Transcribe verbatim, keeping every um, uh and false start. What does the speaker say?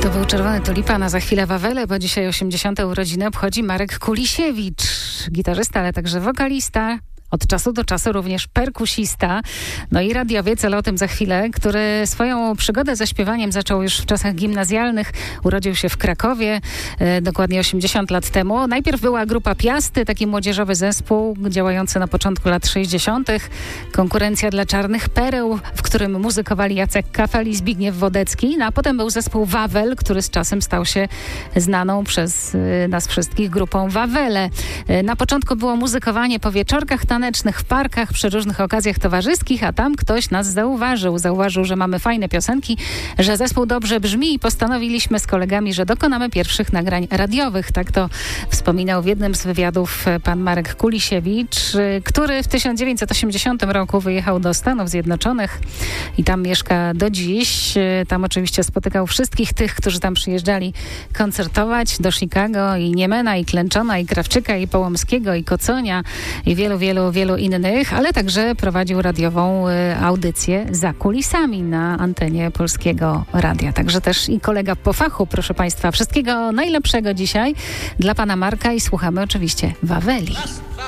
To był Czerwony Tulipan, a za chwilę Wawele, bo dzisiaj osiemdziesiąte urodziny obchodzi Marek Kulisiewicz, gitarzysta, ale także wokalista. Od czasu do czasu również perkusista, no i radiowiec, ale o tym za chwilę, który swoją przygodę ze śpiewaniem zaczął już w czasach gimnazjalnych. Urodził się w Krakowie, e, dokładnie osiemdziesiąt lat temu. Najpierw była grupa Piasty, taki młodzieżowy zespół działający na początku lat sześćdziesiątych. Konkurencja dla Czarnych Pereł, w którym muzykowali Jacek Kafel i Zbigniew Wodecki. No a potem był zespół Wawel, który z czasem stał się znaną przez e, nas wszystkich grupą Wawele. E, na początku było muzykowanie po wieczorkach tanecznych, w parkach, przy różnych okazjach towarzyskich, a tam ktoś nas zauważył. Zauważył, że mamy fajne piosenki, że zespół dobrze brzmi i postanowiliśmy z kolegami, że dokonamy pierwszych nagrań radiowych. Tak to wspominał w jednym z wywiadów pan Marek Kulisiewicz, który w tysiąc dziewięćset osiemdziesiątym roku wyjechał do Stanów Zjednoczonych i tam mieszka do dziś. Tam oczywiście spotykał wszystkich tych, którzy tam przyjeżdżali koncertować, do Chicago, i Niemena, i Klęczona, i Krawczyka, i Połomskiego, i Koconia, i wielu, wielu, wielu innych, ale także prowadził radiową y, audycję Za kulisami na antenie Polskiego Radia. Także też i kolega po fachu, proszę Państwa. Wszystkiego najlepszego dzisiaj dla pana Marka i słuchamy oczywiście Waweli.